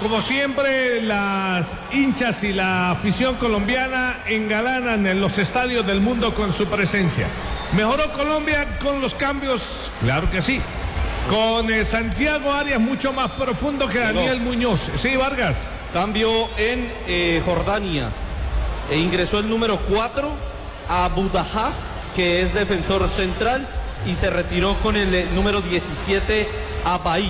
como siempre, las hinchas y la afición colombiana engalanan en los estadios del mundo con su presencia. ¿Mejoró Colombia con los cambios? Claro que sí. Con Santiago Arias mucho más profundo que Daniel Muñoz. Sí, Vargas. Cambio en Jordania. Ingresó el número 4, Abu Dahab, que es defensor central, y se retiró con el número 17, Abaid.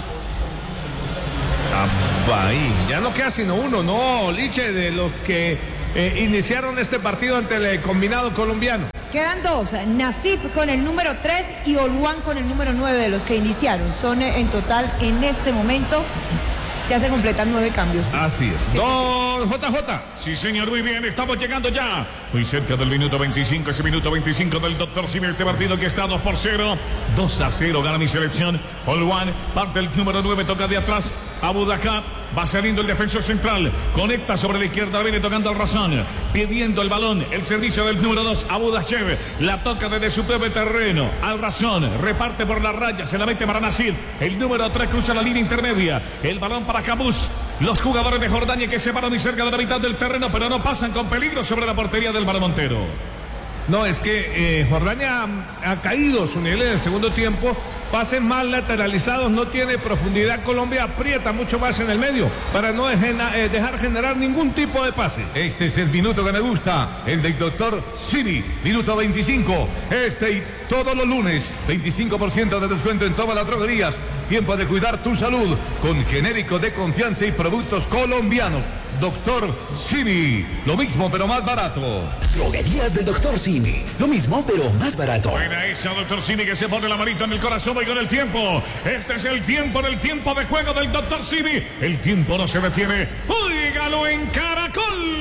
Ya no queda sino uno, no, Liche, de los que iniciaron este partido ante el combinado colombiano. Quedan dos, Nasib con el número 3 y Oluan con el número 9 de los que iniciaron. Son en total en este momento, ya se completan 9 cambios. Sí. Así es. Sí, Don JJ. Sí, señor, muy bien, estamos llegando ya. Muy cerca del minuto 25, ese minuto 25 del Dr. Simi, este partido que está 2-0. 2-0 gana mi selección. Oluan, parte el número 9, toca de atrás. Abu Dahab, va saliendo el defensor central, conecta sobre la izquierda, viene tocando al Razón, pidiendo el balón, el servicio del número 2, Abu Dahab, la toca desde su propio terreno, al Razón, reparte por la raya, se la mete para Nasir, el número 3 cruza la línea intermedia, el balón para Cabuz, los jugadores de Jordania que se paran muy cerca de la mitad del terreno, pero no pasan con peligro sobre la portería del Montero. No, es que Jordania ha caído su nivel en el segundo tiempo, pases más lateralizados, no tiene profundidad. Colombia aprieta mucho más en el medio para no dejar generar ningún tipo de pase. Este es el minuto que me gusta, el del doctor Simi, minuto 25. Este y todos los lunes, 25% de descuento en todas las droguerías. Tiempo de cuidar tu salud con genérico de confianza y productos colombianos. Doctor Simi, lo mismo pero más barato. Droguerías del Doctor Simi, lo mismo pero más barato. Buena esa, Doctor Simi, que se pone la manita en el corazón y con el tiempo. Este es el tiempo del tiempo de juego del Doctor Simi. El tiempo no se detiene. ¡Óigalo en Caracol!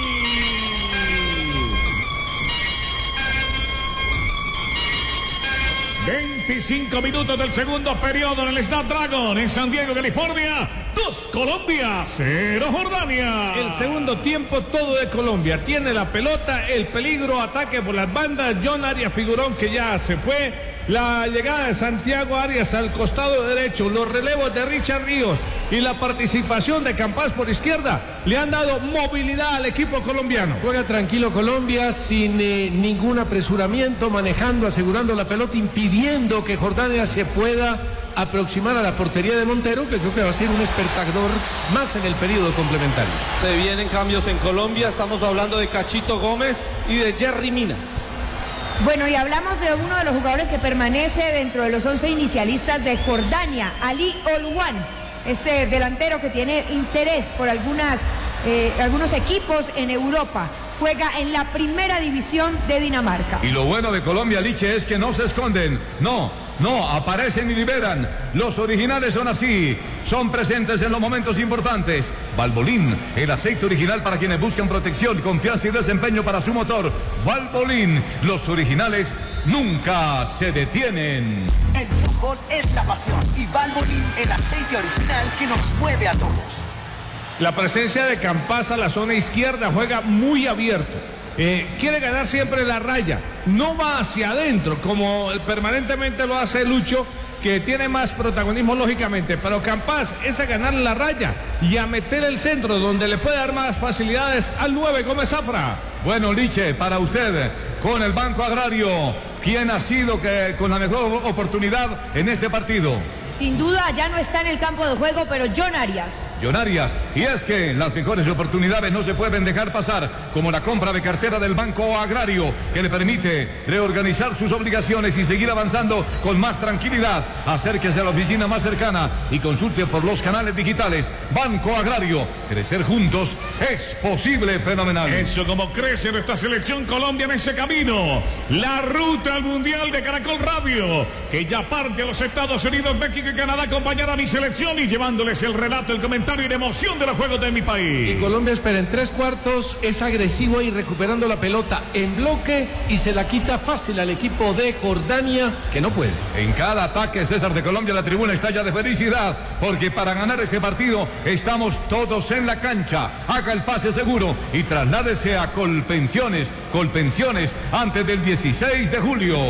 25 minutos del segundo periodo en el Snapdragon en San Diego, California. 2 Colombia, 0 Jordania. El segundo tiempo todo de Colombia. Tiene la pelota, el peligro, ataque por las bandas. John Arias Figurón, que ya se fue. La llegada de Santiago Arias al costado derecho, los relevos de Richard Ríos y la participación de Campas por izquierda le han dado movilidad al equipo colombiano. Juega tranquilo Colombia, sin ningún apresuramiento, manejando, asegurando la pelota, impidiendo que Jordania se pueda aproximar a la portería de Montero, que creo que va a ser un espectador más en el periodo complementario. Se vienen cambios en Colombia, estamos hablando de Cachito Gómez y de Jerry Mina. Bueno, y hablamos de uno de los jugadores que permanece dentro de los 11 inicialistas de Jordania, Ali Oluan, este delantero que tiene interés por algunos equipos en Europa. Juega en la primera división de Dinamarca. Y lo bueno de Colombia, Liche, es que no se esconden. No, aparecen y liberan. Los originales son así. Son presentes en los momentos importantes. Valvoline, el aceite original para quienes buscan protección, confianza y desempeño para su motor. Valvoline, los originales nunca se detienen. El fútbol es la pasión y Valvoline, el aceite original que nos mueve a todos. La presencia de Campas a la zona izquierda, juega muy abierto. Quiere ganar siempre la raya, no va hacia adentro como permanentemente lo hace Lucho, que tiene más protagonismo lógicamente, pero Campas es a ganar la raya y a meter el centro donde le puede dar más facilidades al 9 Gómez Zafra. Bueno, Liche, para usted, con el Banco Agrario, ¿quién ha sido con la mejor oportunidad en este partido? Sin duda ya no está en el campo de juego, pero John Arias. John Arias, y es que las mejores oportunidades no se pueden dejar pasar, como la compra de cartera del Banco Agrario, que le permite reorganizar sus obligaciones y seguir avanzando con más tranquilidad. Acérquese a la oficina más cercana y consulte por los canales digitales. Banco Agrario, crecer juntos es posible, fenomenal. Eso como crece nuestra selección Colombia en ese camino. La ruta al Mundial de Caracol Radio, que ya parte a los Estados Unidos, México y Canadá, acompañar a mi selección y llevándoles el relato, el comentario y la emoción de los juegos de mi país. Y Colombia espera en 3/4, es agresivo ahí recuperando la pelota en bloque y se la quita fácil al equipo de Jordania, que no puede. En cada ataque, César, de Colombia, la tribuna está ya de felicidad, porque para ganar este partido estamos todos en la cancha. Haga el pase seguro y trasládese a Colpensiones antes del 16 de julio.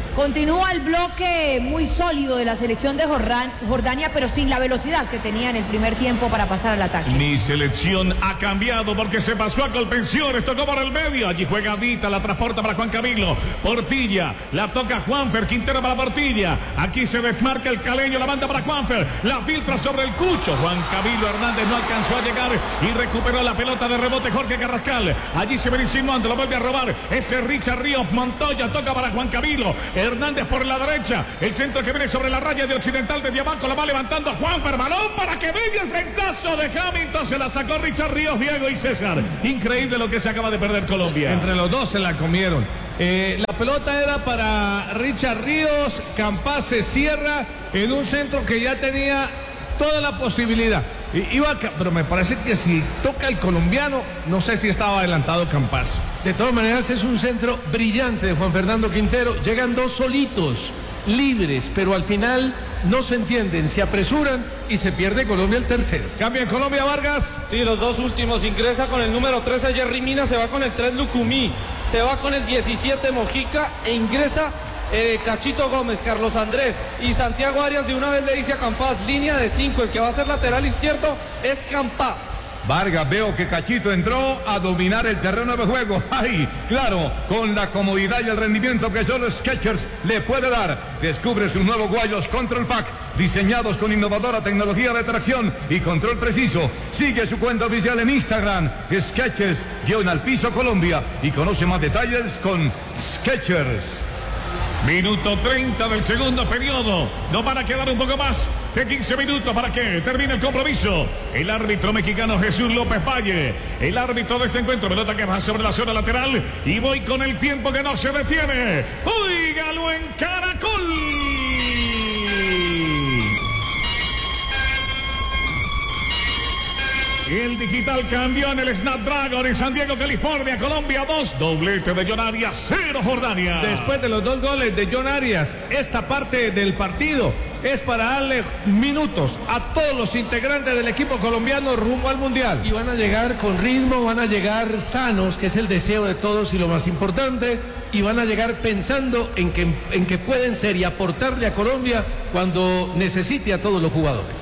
Continúa el bloque muy sólido de la selección de Jordania, pero sin la velocidad que tenía en el primer tiempo para pasar al ataque. Mi selección ha cambiado porque se pasó a contenciones, tocó por el medio, allí juega Vita, la transporta para Juan Camilo, Portilla, la toca Juanfer, Quintero para Portilla, aquí se desmarca el caleño, la manda para Juanfer, la filtra sobre el Cucho, Juan Camilo Hernández no alcanzó a llegar y recuperó la pelota de rebote Jorge Carrascal, allí se viene insinuando, lo vuelve a robar, ese Richard Ríos, Montoya toca para Juan Camilo, Hernández por la derecha, el centro que viene sobre la raya de Occidental de Diamanco, la va levantando a Juanfer, balón para que venga el frentazo de Hamilton, se la sacó Richard Ríos, Diego y César. Increíble lo que se acaba de perder Colombia. Entre los dos se la comieron. La pelota era para Richard Ríos, Campas se cierra en un centro que ya tenía toda la posibilidad. Pero me parece que si toca el colombiano, no sé si estaba adelantado Campas. De todas maneras es un centro brillante de Juan Fernando Quintero, llegan dos solitos, libres, pero al final no se entienden, se apresuran y se pierde Colombia el tercero. Cambia en Colombia, Vargas. Sí, los dos últimos, ingresa con el número 13 Jerry Mina, se va con el 3 Lucumí, se va con el 17 Mojica e ingresa Cachito Gómez, Carlos Andrés y Santiago Arias. De una vez le dice a Campas, línea de 5, el que va a ser lateral izquierdo es Campas. Vargas, veo que Cachito entró a dominar el terreno de juego. ¡Ay! Claro, con la comodidad y el rendimiento que solo Skechers le puede dar. Descubre sus nuevos guayos Control Pack, diseñados con innovadora tecnología de tracción y control preciso. Sigue su cuenta oficial en Instagram, Skechers-al-piso Colombia, y conoce más detalles con Skechers. Minuto 30 del segundo periodo. No van a quedar un poco más de 15 minutos para que termine el compromiso. El árbitro mexicano Jesús López Valle, el árbitro de este encuentro. Pelota que va sobre la zona lateral y voy con el tiempo que no se detiene. ¡Óigalo en Caracol! El digital cambió en el Snapdragon en San Diego, California. Colombia 2, doblete de John Arias, 0 Jordania. Después de los 2 goles de John Arias, esta parte del partido es para darle minutos a todos los integrantes del equipo colombiano rumbo al Mundial. Y van a llegar con ritmo, van a llegar sanos, que es el deseo de todos y lo más importante, y van a llegar pensando en que pueden ser y aportarle a Colombia cuando necesite a todos los jugadores.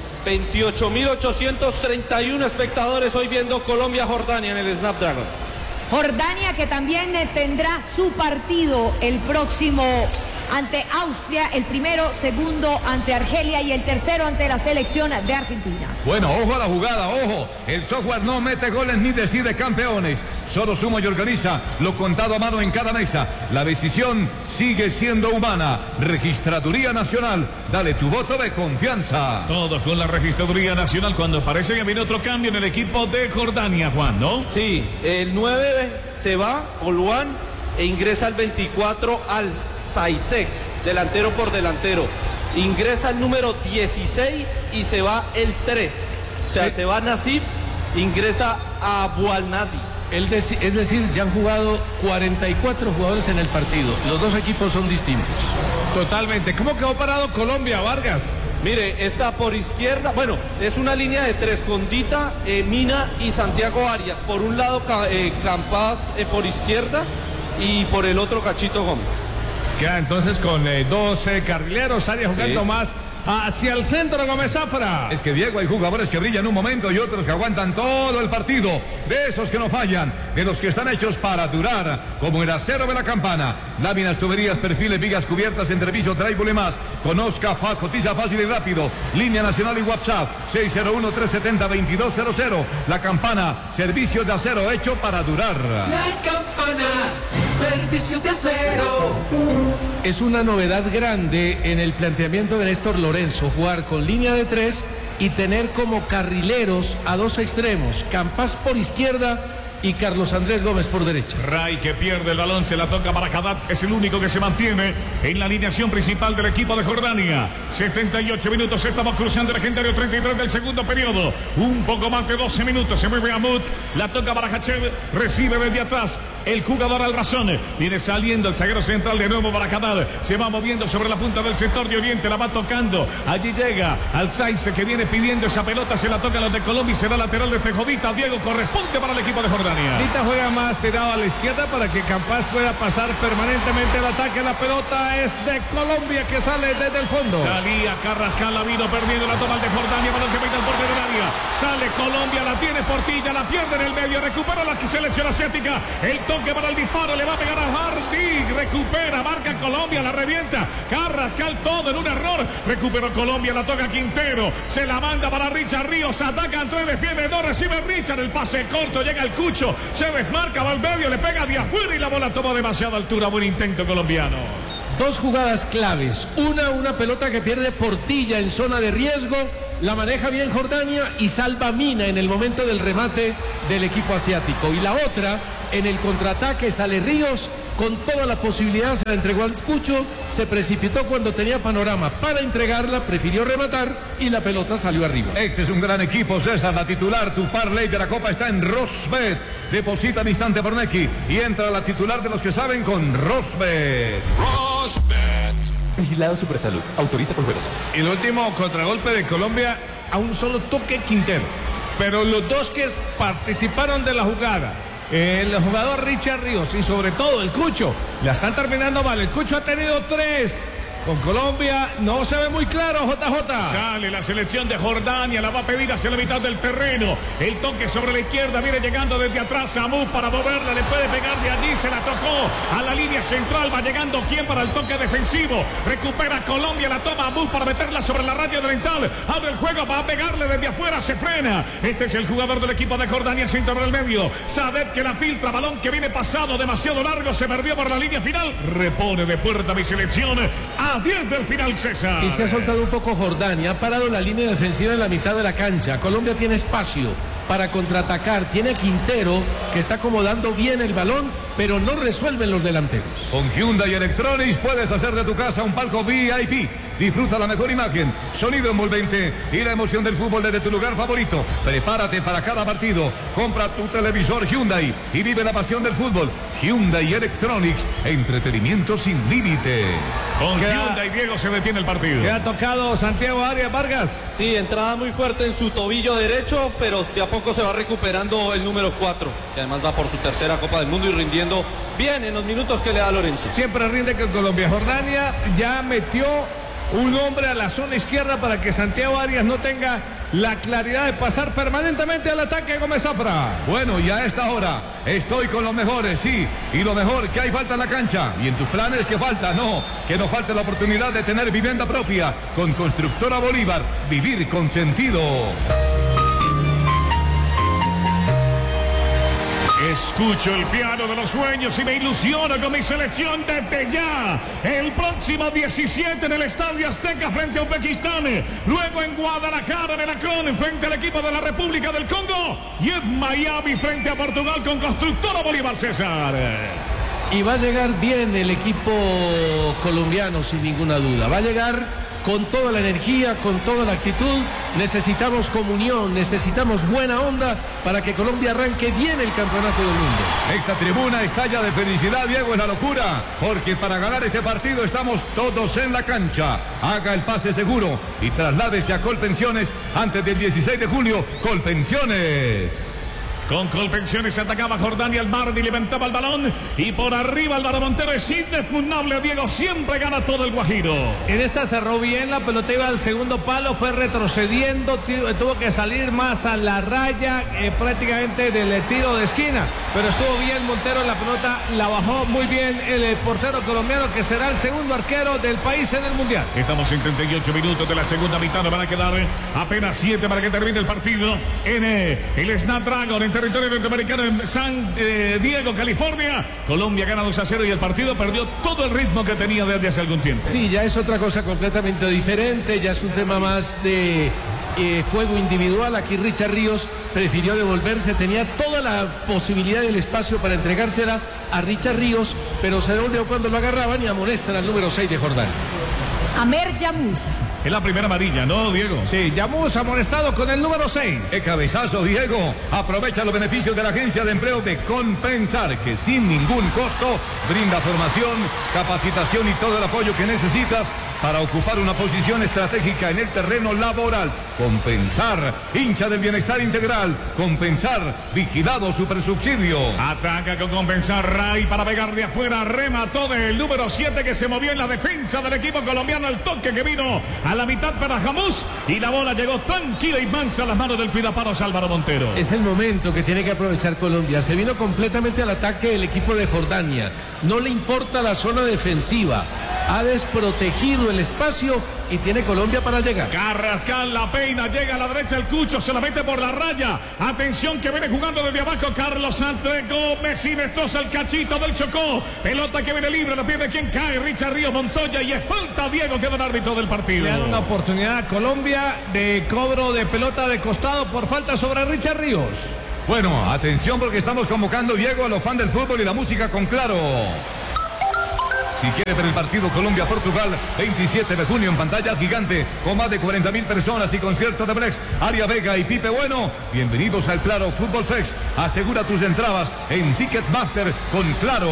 28.831 espectadores hoy viendo Colombia-Jordania en el Snapdragon. Jordania que también tendrá su partido el próximo ante Austria, el primero, segundo ante Argelia y el tercero ante la selección de Argentina. Bueno, ojo a la jugada, ojo. El software no mete goles ni decide campeones. Solo suma y organiza lo contado a mano en cada mesa. La decisión sigue siendo humana. Registraduría Nacional, dale tu voto de confianza. Todos con la Registraduría Nacional. Cuando parece que viene otro cambio en el equipo de Jordania, Juan, ¿no? Sí, el 9 se va, Oluan, e ingresa el 24 al Saiseg, delantero por delantero. Ingresa el número 16 y se va el 3. O sea, se va Nasib, ingresa a Bualnadi. Es decir, ya han jugado 44 jugadores en el partido. Los dos equipos son distintos. Totalmente. ¿Cómo quedó parado Colombia, Vargas? Mire, está por izquierda. Bueno, es una línea de 3 con Dita, Mina y Santiago Arias. Por un lado Campas por izquierda y por el otro Cachito Gómez. Queda entonces con 12 carrileros, Arias jugando más hacia el centro. Gómez Zafra. Es que, Diego, hay jugadores que brillan un momento y otros que aguantan todo el partido. De esos que no fallan, de los que están hechos para durar, como el acero de la campana. Láminas, tuberías, perfiles, vigas cubiertas, entrepiso, tráibule más. Conozca, cotiza fácil y rápido. Línea nacional y WhatsApp 601-370-2200. La campana, servicios de acero hecho para durar. La campana, servicios de acero. Es una novedad grande en el planteamiento de Néstor Lorenzo, jugar con línea de 3 y tener como carrileros a dos extremos, Campas por izquierda y Carlos Andrés Gómez por derecha. Ray que pierde el balón, se la toca para Haddad, es el único que se mantiene en la alineación principal del equipo de Jordania. 78 minutos, estamos cruzando el legendario 33 del segundo periodo. Un poco más de 12 minutos, se mueve Amut, la toca para Hachev, recibe desde atrás el jugador al razón. Viene saliendo el zaguero central de nuevo para Cabal. Se va moviendo sobre la punta del sector de Oriente. La va tocando. Allí llega al Saiz que viene pidiendo esa pelota. Se la toca a los de Colombia y será lateral de Tejodita. Diego corresponde para el equipo de Jordania. Ahorita juega más tirado a la izquierda para que Campas pueda pasar permanentemente el ataque. La pelota es de Colombia que sale desde el fondo. Salía Carrascal, la vino perdiendo la toma de Jordania. Balón que mete al borde del área. Sale Colombia, la tiene Portilla, la pierde en el medio. Recupera la selección asiática. El toque para el disparo. Le va a pegar a Hardy. Recupera, marca Colombia, la revienta. Carrascal todo en un error. Recuperó Colombia, la toca Quintero. Se la manda para Richard Ríos. Ataca Andrés, defiende, no recibe Richard. El pase corto, llega el Cucho. Se desmarca, va al medio, le pega de afuera y la bola tomó demasiada altura. Buen intento colombiano. Dos jugadas claves. Una pelota que pierde Portilla en zona de riesgo. La maneja bien Jordania y salva Mina en el momento del remate del equipo asiático. Y la otra, en el contraataque sale Ríos con toda la posibilidad, se la entregó al Cucho, se precipitó cuando tenía panorama para entregarla, prefirió rematar y la pelota salió arriba. Este es un gran equipo, César, la titular, tu parlay de la Copa está en Rosbet. Deposita al instante por Neki y entra la titular de los que saben con Rosbet. Vigilado Supersalud. Autoriza con juegos. El último contragolpe de Colombia a un solo toque Quintero. Pero los dos que participaron de la jugada, el jugador Richard Ríos y sobre todo el Cucho, la están terminando mal. El Cucho ha tenido 3. Con Colombia no se ve muy claro, JJ. Sale la selección de Jordania, la va a pedir hacia la mitad del terreno. El toque sobre la izquierda, viene llegando desde atrás Samú para moverla, le puede pegar de allí, se la tocó a la línea central, va llegando quien para el toque defensivo. Recupera Colombia, la toma Amú para meterla sobre la raya oriental. Abre el juego, va a pegarle desde afuera, se frena. Este es el jugador del equipo de Jordania, centro del medio. Sadet que la filtra, balón que viene pasado demasiado largo, se perdió por la línea final. Repone de puerta mi selección. A 10 del final, César. Y se ha soltado un poco Jordania, ha parado la línea defensiva en la mitad de la cancha. Colombia tiene espacio para contraatacar, tiene a Quintero que está acomodando bien el balón, pero no resuelven los delanteros. Con Hyundai Electronics puedes hacer de tu casa un palco VIP. Disfruta la mejor imagen, sonido envolvente y la emoción del fútbol desde tu lugar favorito. Prepárate para cada partido. Compra tu televisor Hyundai y vive la pasión del fútbol. Hyundai Electronics, entretenimiento sin límite. Con Hyundai, Diego, se detiene el partido. ¿Qué ha tocado Santiago Arias Vargas? Sí, entrada muy fuerte en su tobillo derecho, pero de a poco se va recuperando el número 4, que además va por su tercera Copa del Mundo y rindiendo bien en los minutos que le da Lorenzo. Siempre rinde que Colombia. Jordania ya metió un hombre a la zona izquierda para que Santiago Arias no tenga la claridad de pasar permanentemente al ataque. Gómez Zafra. Bueno, y a esta hora estoy con los mejores, sí, y lo mejor que hay falta en la cancha. Y en tus planes, ¿qué falta? No, que nos falte la oportunidad de tener vivienda propia. Con Constructora Bolívar, vivir con sentido. Escucho el piano de los sueños y me ilusiono con mi selección desde ya. El próximo 17 en el Estadio Azteca frente a Uzbekistán. Luego en Guadalajara, Veracruz, frente al equipo de la República del Congo. Y en Miami frente a Portugal con Constructora Bolívar, César. Y va a llegar bien el equipo colombiano, sin ninguna duda. Va a llegar con toda la energía, con toda la actitud. Necesitamos comunión, necesitamos buena onda para que Colombia arranque bien el campeonato del mundo. Esta tribuna estalla de felicidad, Diego, es la locura, porque para ganar este partido estamos todos en la cancha. Haga el pase seguro y trasládese a Colpensiones antes del 16 de julio. Colpensiones. Con Colpensiones atacaba Jordania, el Mardi levantaba el balón y por arriba Álvaro Montero es indefundable. Diego, siempre gana todo el Guajiro. En esta cerró bien, la pelota iba al segundo palo, fue retrocediendo, tuvo que salir más a la raya prácticamente del tiro de esquina, pero estuvo bien Montero, la pelota la bajó muy bien el portero colombiano que será el segundo arquero del país en el Mundial. Estamos en 38 minutos de la segunda mitad, nos van a quedar apenas 7 para que termine el partido en el Snapdragon, en territorio norteamericano, en San Diego, California. Colombia gana 2-0 y el partido perdió todo el ritmo que tenía desde hace algún tiempo. Sí, ya es otra cosa completamente diferente, ya es un tema más de juego individual. Aquí Richard Ríos prefirió devolverse, tenía toda la posibilidad y el espacio para entregársela a Richard Ríos, pero se devolvió cuando lo agarraban y amonestan al número 6 de Jordania. Amer Yamuz. Es la primera amarilla, ¿no, Diego? Sí, Llamus amonestado con el número 6. ¡Qué cabezazo, Diego! Aprovecha los beneficios de la Agencia de Empleo de Compensar, que sin ningún costo brinda formación, capacitación y todo el apoyo que necesitas para ocupar una posición estratégica en el terreno laboral. Compensar, hincha del bienestar integral. Compensar, vigilado supersubsidio. Ataca con Compensar Ray para pegar de afuera. Remató del número 7 que se movió en la defensa del equipo colombiano. El toque que vino a la mitad para Llamus. Y la bola llegó tranquila y mansa a las manos del cuidaparos Álvaro Montero. Es el momento que tiene que aprovechar Colombia. Se vino completamente al ataque del equipo de Jordania. No le importa la zona defensiva. Ha desprotegido el espacio y tiene Colombia para llegar. Carrascal la peina, llega a la derecha el Cucho, se la mete por la raya. Atención que viene jugando desde abajo Carlos Santos Gómez y destroza el cachito del Chocó. Pelota que viene libre, la pierde quien cae, Richard Ríos Montoya y es falta Diego, queda el árbitro del partido. Le dan una oportunidad a Colombia de cobro de pelota de costado por falta sobre Richard Ríos. Bueno, atención porque estamos convocando, Diego, a los fans del fútbol y la música con Claro. Si quiere ver el partido Colombia-Portugal, 27 de junio en pantalla gigante, con más de 40.000 personas y concierto de Blex, Aria Vega y Pipe Bueno, bienvenidos al Claro Fútbol Fest. Asegura tus entradas en Ticketmaster con Claro.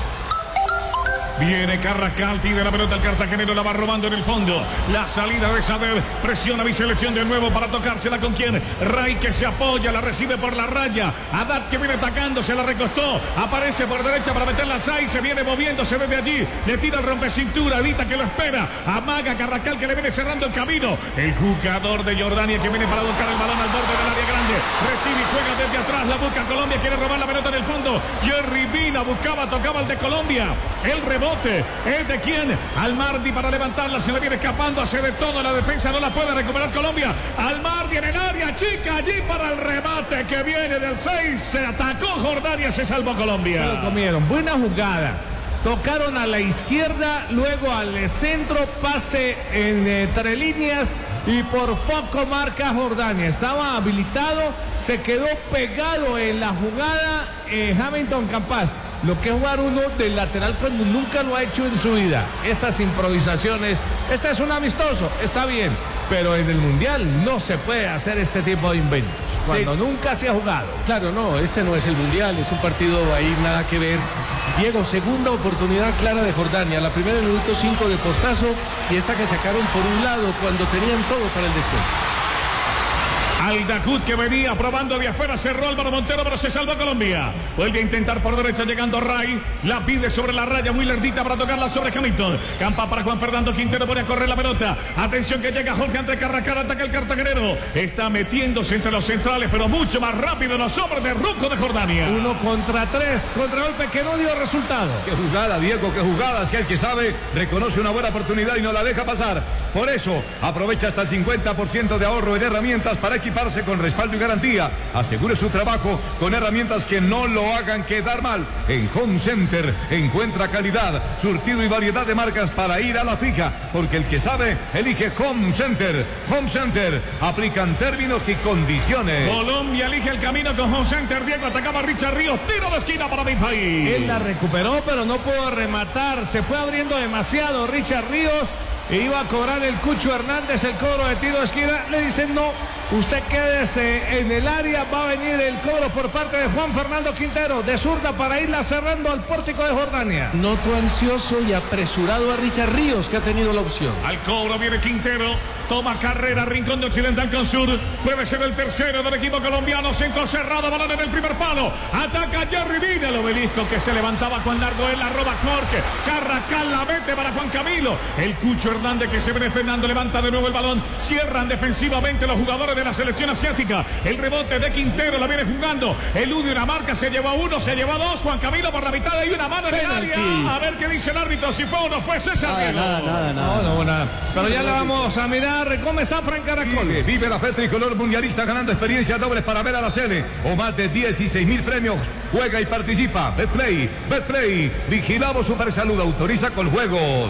Viene Carrascal, pide la pelota al cartagenero, la va robando en el fondo. La salida de Saber, presiona mi selección de nuevo para tocársela con quien. Ray que se apoya, la recibe por la raya. Haddad que viene atacando, se la recostó. Aparece por derecha para meterla a 6, se viene moviéndose desde allí. Le tira el rompecintura, evita que lo espera. Amaga Carrascal que le viene cerrando el camino. El jugador de Jordania que viene para buscar el balón al borde del área grande. Recibe y juega desde atrás, la busca Colombia, quiere robar la pelota en el fondo. Jerry Mina buscaba, tocaba el de Colombia. El rebote es de quien, Almardi para levantarla, se le viene escapando, hace de todo, la defensa no la puede recuperar Colombia. Almardi en el área chica, allí para el remate que viene del 6, se atacó Jordania, se salvó Colombia. Se lo comieron, buena jugada. Tocaron a la izquierda, luego al centro, pase entre líneas y por poco marca Jordania. Estaba habilitado, se quedó pegado en la jugada Hamilton Campas. Lo que es jugar uno del lateral cuando nunca lo ha hecho en su vida. Esas improvisaciones. Este es un amistoso, está bien. Pero en el Mundial no se puede hacer este tipo de inventos. Cuando nunca se ha jugado. Claro, no, este no es el Mundial, es un partido ahí nada que ver. Diego, segunda oportunidad clara de Jordania. La primera en el minuto 5 de postazo y esta que sacaron por un lado cuando tenían todo para el descuento. Aldajud que venía probando de afuera, cerró Álvaro Montero, pero se salvó Colombia. Vuelve a intentar por derecha, llegando Ray. La pide sobre la raya, muy lerdita para tocarla sobre Hamilton. Campa para Juan Fernando Quintero, pone a correr la pelota. Atención que llega Jorge Andrés Carrascal, ataca el cartagenero. Está metiéndose entre los centrales, pero mucho más rápido los hombres de Ruco de Jordania. 1 contra 3, contragolpe que no dio resultado. Qué jugada, Diego, qué jugada. Si el que sabe reconoce una buena oportunidad y no la deja pasar. Por eso, aprovecha hasta el 50% de ahorro en herramientas para equiparse con respaldo y garantía. Asegure su trabajo con herramientas que no lo hagan quedar mal. En Home Center encuentra calidad, surtido y variedad de marcas para ir a la fija, porque el que sabe elige Home Center. Home Center, aplican términos y condiciones. Colombia elige el camino con Home Center. Diego atacaba a Richard Ríos, tiro de esquina para mi país. Él la recuperó, pero no pudo rematar. Se fue abriendo demasiado Richard Ríos. E iba a cobrar el Cucho Hernández el cobro de tiro de esquina. Le dicen no, usted quédese en el área. Va a venir el cobro por parte de Juan Fernando Quintero de zurda para irla cerrando al pórtico de Jordania. Noto ansioso y apresurado a Richard Ríos, que ha tenido la opción. Al cobro viene Quintero, toma carrera, rincón de Occidental con Sur. Puede ser el tercero del equipo colombiano. Centro cerrado, balón en el primer palo. Ataca Jerry Mina, el obelisco que se levantaba con largo. Él la roba Jorge. Carrascal la mete para Juan Camilo. El Cucho Hernández que se viene frenando, levanta de nuevo el balón. Cierran defensivamente los jugadores de la selección asiática. El rebote de Quintero la viene jugando. El uno y una marca, se llevó a uno, se llevó a dos. Juan Camilo por la mitad y una mano en el área. A ver qué dice el árbitro, si fue o no fue. César. Nada. Pero ya la vamos a mirar. Gómez Zafra en Caracol. Vive la fe tricolor mundialista ganando experiencias dobles para ver a la Sele o más de 16.000 premios. Juega y participa. Betplay. Vigilado Supersalud. Autoriza con juegos.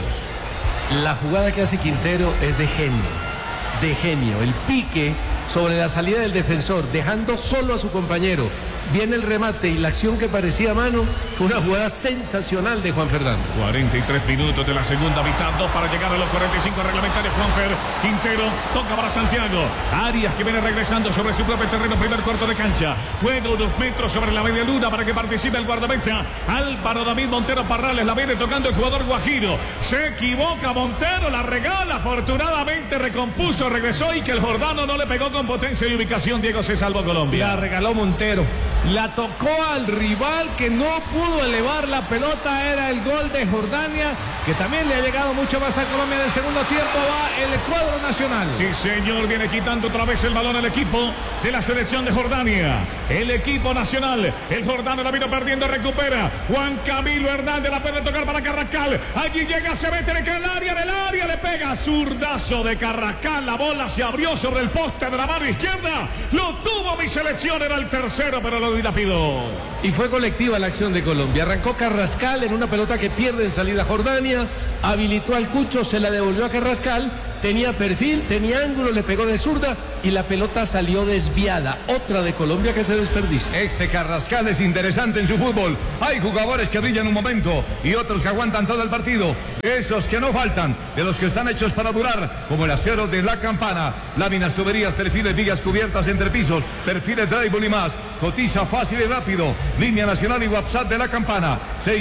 La jugada que hace Quintero es de genio. El pique sobre la salida del defensor, dejando solo a su compañero. viene el remate y la acción que parecía mano fue una jugada sensacional de Juan Fernando. 43 minutos de la segunda mitad, 2 para llegar a los 45 reglamentarios. Juanfer Quintero toca para Santiago. Arias que viene regresando sobre su propio terreno, primer cuarto de cancha. Juega unos metros sobre la media luna para que participe el guardameta Álvaro David Montero Parrales. La viene tocando el jugador guajiro. Se equivoca Montero, la regala. Afortunadamente recompuso, regresó y que el jordano no le pegó con potencia y ubicación. Diego, se salvó Colombia. La regaló Montero. La tocó al rival que no pudo elevar la pelota. Era el gol de Jordania, que también le ha llegado mucho más a Colombia. En el segundo tiempo va el cuadro nacional. Sí, señor, viene quitando otra vez el balón el equipo de la selección de Jordania. El equipo nacional. El jordano la vino perdiendo, recupera. Juan Camilo Hernández la puede tocar para Carrascal. Allí llega, se mete en el área, le pega. Zurdazo de Carrascal. La bola se abrió sobre el poste de la mano izquierda. Lo tuvo mi selección, era el tercero, pero lo dilapidó. Y fue colectiva la acción de Colombia. Arrancó Carrascal en una pelota que pierde en salida Jordania. Habilitó al Cucho, se la devolvió a Carrascal. Tenía perfil, tenía ángulo, le pegó de zurda y la pelota salió desviada. Otra de Colombia que se desperdicia. Este Carrascal es interesante en su fútbol. Hay jugadores que brillan un momento y otros que aguantan todo el partido. Esos que no faltan, de los que están hechos para durar, como el acero de La Campana. Láminas, tuberías, perfiles, vigas cubiertas, entrepisos, perfiles, drywall y más. Cotiza fácil y rápido. Línea nacional y WhatsApp de La Campana.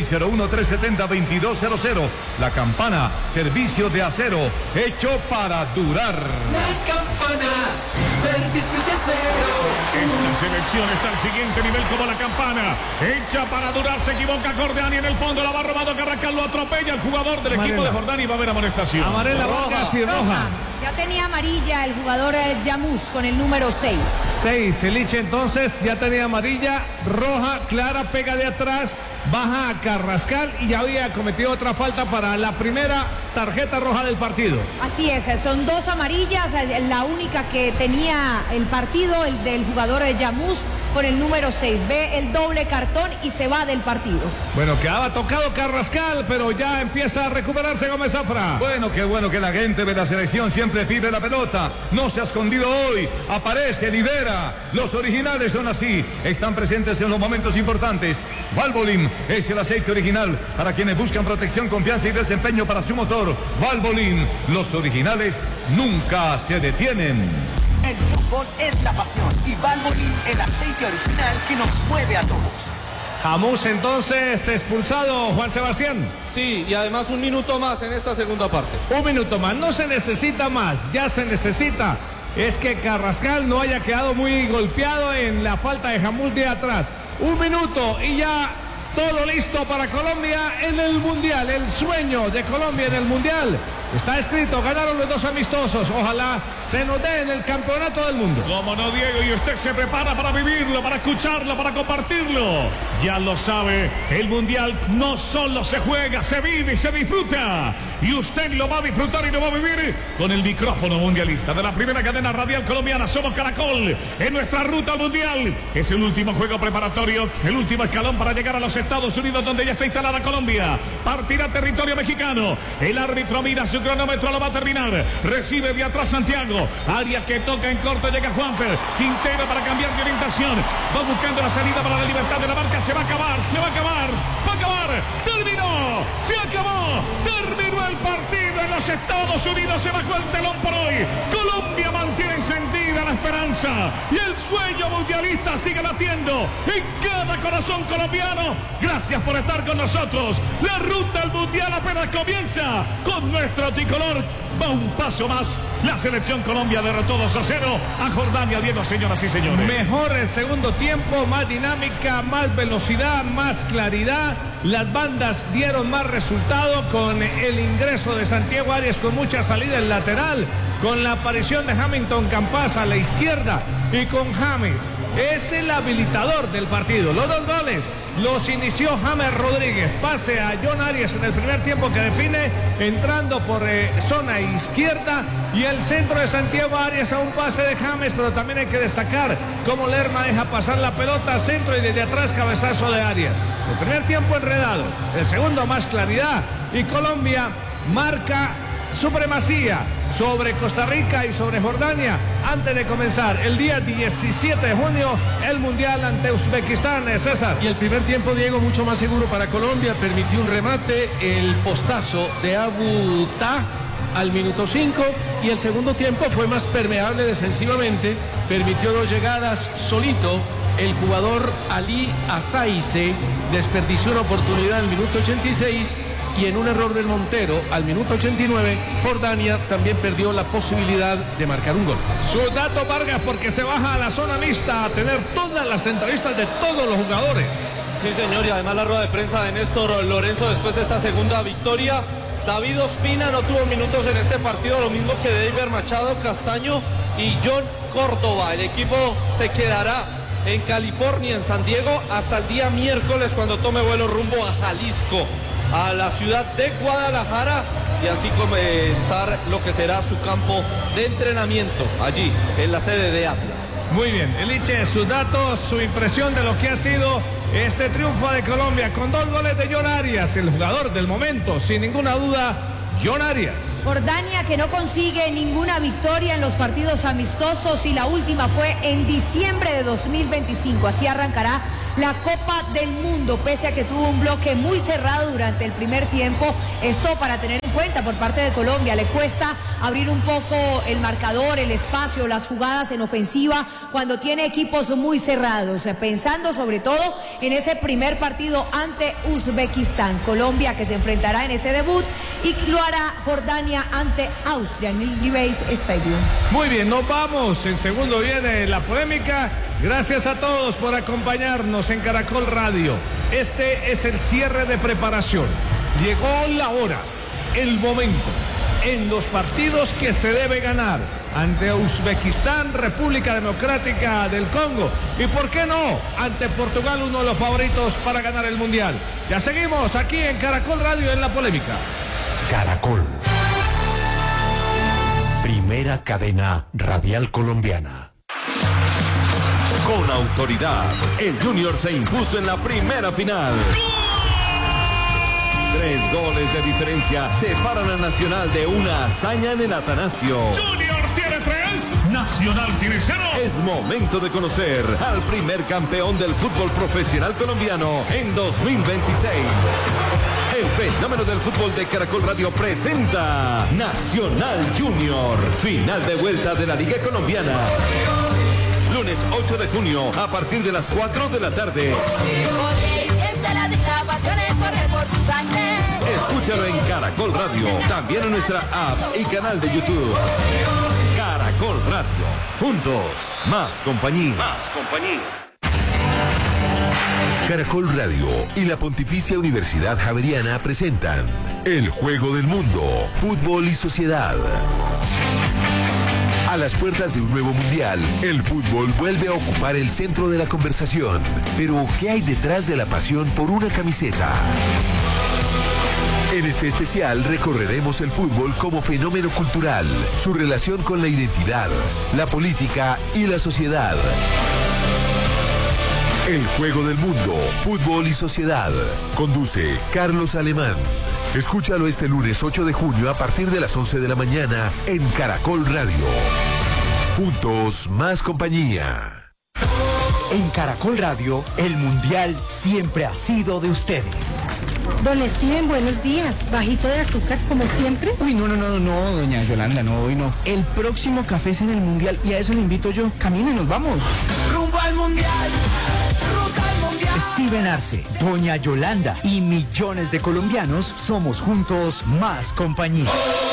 601-370-2200. La Campana, servicio de acero hecho para durar. La Campana, servicio de acero. Esta selección está al siguiente nivel como La Campana. Hecha para durar, se equivoca Jordania en el fondo, la va robando Carrascal, lo atropella el jugador del equipo de Jordania y va a haber amonestación. Amarela, Vargas y roja. Ya tenía amarilla el jugador Yamus con el número 6. 6, Celiche entonces ya tenía amarilla, roja, clara, pega de atrás, baja a Carrascal y ya había cometido otra falta para la primera tarjeta roja del partido. Así es, son 2 amarillas, la única que tenía el partido, el del jugador Yamus con el número 6. Ve el doble cartón y se va del partido. Bueno, quedaba tocado Carrascal, pero ya empieza a recuperarse Gómez Zafra. Bueno que la gente de la selección siempre pide la pelota. No se ha escondido hoy. Aparece, libera. Los originales son así. Están presentes en los momentos importantes. Valvoline es el aceite original para quienes buscan protección, confianza y desempeño para su motor. Valvoline, los originales nunca se detienen. El fútbol es la pasión y Valvoline, el aceite original que nos mueve a todos. Jamus entonces expulsado, Juan Sebastián. Sí, y además un minuto más en esta segunda parte. Un minuto más, no se necesita más, ya se necesita. Es que Carrascal no haya quedado muy golpeado en la falta de Jamus de atrás. Un minuto y ya todo listo para Colombia en el Mundial. El sueño de Colombia en el Mundial está escrito, ganaron los 2 amistosos. Ojalá se nos dé en el campeonato del mundo. Cómo no, Diego, y usted se prepara para vivirlo, para escucharlo, para compartirlo. Ya lo sabe, el Mundial no solo se juega, se vive y se disfruta. Y usted lo va a disfrutar y lo va a vivir con el micrófono mundialista de la primera cadena radial colombiana. Somos Caracol en nuestra ruta al Mundial. Es el último juego preparatorio, el último escalón para llegar a los Estados Unidos, donde ya está instalada Colombia. Partirá territorio mexicano. El árbitro mira su cronómetro, lo va a terminar. Recibe de atrás Santiago. Arias que toca en corto, llega Juanfer. Quintero para cambiar de orientación. Va buscando la salida para la libertad de la marca. Se va a acabar. Terminó. Se acabó. Terminó el partido en los Estados Unidos. Se bajó el telón por hoy. Colombia mantiene encendida la esperanza. Y el sueño mundialista sigue latiendo en cada corazón colombiano. Gracias por estar con nosotros. La ruta al mundial apenas comienza. Con nuestro tricolor va un paso más. La selección Colombia derrotó 2-0 a Jordania. Diego, señoras y señores. Mejor el segundo tiempo, más dinámica, más velocidad, más claridad. Las bandas dieron más resultado con el ingreso de Santiago Arias con mucha salida en lateral, con la aparición de Hamilton Campas a la izquierda y con James. Es el habilitador del partido. Los 2 goles los inició James Rodríguez. Pase a John Arias en el primer tiempo que define entrando por zona izquierda, y el centro de Santiago Arias a un pase de James, pero también hay que destacar cómo Lerma deja pasar la pelota centro y desde atrás cabezazo de Arias. El primer tiempo enredado, el segundo más claridad y Colombia marca supremacía sobre Costa Rica y sobre Jordania antes de comenzar el día 17 de junio el Mundial ante Uzbekistán, César. Y el primer tiempo, Diego, mucho más seguro para Colombia, permitió un remate, el postazo de Abu Tah al minuto 5, y el segundo tiempo fue más permeable defensivamente, permitió 2 llegadas solito. El jugador Ali Azaize desperdició una oportunidad al minuto 86 y en un error del Montero al minuto 89, Jordania también perdió la posibilidad de marcar un gol. Su dato, Vargas, porque se baja a la zona mixta a tener todas las entrevistas de todos los jugadores. Sí, señor, y además la rueda de prensa de Néstor Lorenzo después de esta segunda victoria. David Ospina no tuvo minutos en este partido, lo mismo que David Machado, Castaño y John Córdoba. El equipo se quedará en California, en San Diego, hasta el día miércoles cuando tome vuelo rumbo a Jalisco, a la ciudad de Guadalajara, y así comenzar lo que será su campo de entrenamiento allí en la sede de Atlas. Muy bien, Eliche, sus datos, su impresión de lo que ha sido este triunfo de Colombia con 2 goles de John Arias, el jugador del momento, sin ninguna duda, John Arias. Jordania, que no consigue ninguna victoria en los partidos amistosos, y la última fue en diciembre de 2025. Así arrancará la Copa del Mundo, pese a que tuvo un bloque muy cerrado durante el primer tiempo. Esto para tener en cuenta por parte de Colombia. Le cuesta abrir un poco el marcador, el espacio, las jugadas en ofensiva cuando tiene equipos muy cerrados, pensando sobre todo en ese primer partido ante Uzbekistán. Colombia, que se enfrentará en ese debut, y lo hará Jordania ante Austria en el Levi's Stadium. Muy bien, nos vamos. En segundo viene la polémica. Gracias a todos por acompañarnos en Caracol Radio. Este es el cierre de preparación. Llegó la hora, el momento, en los partidos que se debe ganar ante Uzbekistán, República Democrática del Congo, y por qué no, ante Portugal, uno de los favoritos para ganar el Mundial. Ya seguimos aquí en Caracol Radio en la polémica. Caracol, primera cadena radial colombiana. Con autoridad, el Junior se impuso en la primera final. 3 goles de diferencia separan a Nacional de una hazaña en el Atanasio. Junior tiene 3, Nacional tiene 0. Es momento de conocer al primer campeón del fútbol profesional colombiano en 2026. El fenómeno del fútbol de Caracol Radio presenta Nacional Junior, final de vuelta de la Liga Colombiana. Lunes 8 de junio a partir de las 4 de la tarde. Escúchalo en Caracol Radio, también en nuestra app y canal de YouTube. Caracol Radio, juntos, más compañía. Caracol Radio y la Pontificia Universidad Javeriana presentan El Juego del Mundo, Fútbol y Sociedad. A las puertas de un nuevo mundial, el fútbol vuelve a ocupar el centro de la conversación. Pero, ¿qué hay detrás de la pasión por una camiseta? En este especial recorreremos el fútbol como fenómeno cultural, su relación con la identidad, la política y la sociedad. El Juego del Mundo, Fútbol y Sociedad. Conduce Carlos Alemán. Escúchalo este lunes 8 de junio a partir de las 11 de la mañana en Caracol Radio. Juntos, más compañía. En Caracol Radio, el Mundial siempre ha sido de ustedes. Don Steven, buenos días. Bajito de azúcar, como siempre. Uy, no, doña Yolanda, no, hoy no. El próximo café es en el Mundial y a eso le invito yo. Camine, nos vamos. Rumbo al Mundial. Ruta al Mundial. Steven Arce, doña Yolanda y millones de colombianos somos juntos más compañía.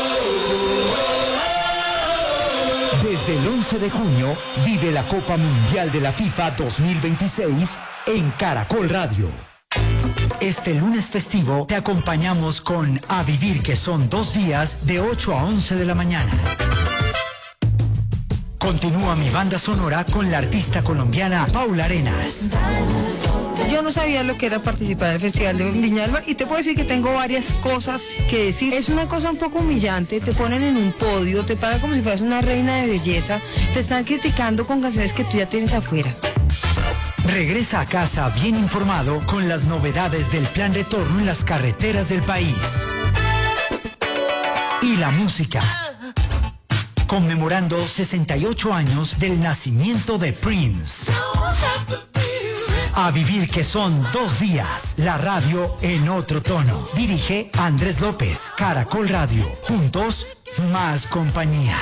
Desde el 11 de junio, vive la Copa Mundial de la FIFA 2026 en Caracol Radio. Este lunes festivo te acompañamos con A Vivir, que son 2 días de 8 a 11 de la mañana. Continúa mi banda sonora con la artista colombiana Paula Arenas. Yo no sabía lo que era participar en el Festival de Viña del Mar y te puedo decir que tengo varias cosas que decir. Es una cosa un poco humillante, te ponen en un podio, te pagan como si fueras una reina de belleza, te están criticando con canciones que tú ya tienes afuera. Regresa a casa bien informado con las novedades del plan retorno en las carreteras del país. Y la música. conmemorando 68 años del nacimiento de Prince. A vivir que son 2 días, la radio en otro tono. Dirige Andrés López, Caracol Radio. Juntos, más compañía.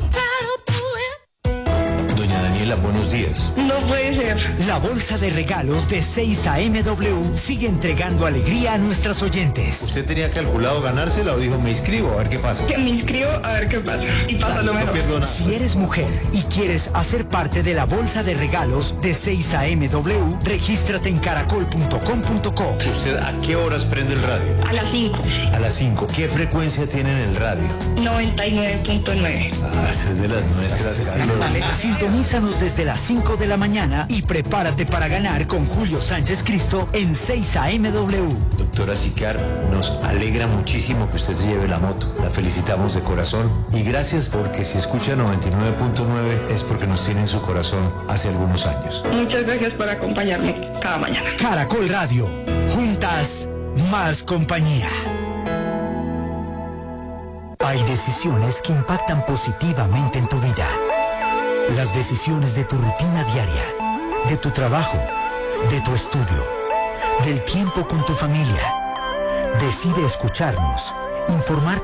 Doña Daniela, buenos días. No puede ser. La bolsa de regalos de 6am sigue entregando alegría a nuestras oyentes. ¿Usted tenía calculado ganársela o dijo me inscribo a ver qué pasa? Que me inscribo a ver qué pasa. Y pasa lo mejor. No, si eres mujer y quieres hacer parte de la bolsa de regalos de 6amw, regístrate en caracol.com.co. ¿Usted a qué horas prende el radio? A las 5. A las 5. ¿Qué frecuencia tiene en el radio? 99.9. Ah, esa es de las nuestras. Sintonízanos desde las 5 de la mañana y prepárate para ganar con Julio Sánchez Cristo en 6amw. Doctora Sicar, nos alegra muchísimo que usted se lleve la moto. La felicitamos de corazón y gracias porque si escucha 99.9 es porque nos tiene en su corazón hace algunos años. Muchas gracias por acompañarme cada mañana. Caracol Radio. Juntas, más compañía. Hay decisiones que impactan positivamente en tu vida. Las decisiones de tu rutina diaria, de tu trabajo, de tu estudio, del tiempo con tu familia. Decide escucharnos, informarte